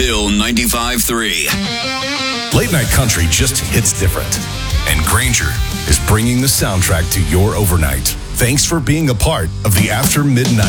Bill 95.3. Late night country just hits different. And Granger is bringing the soundtrack to your overnight. Thanks for being a part of the After Midnight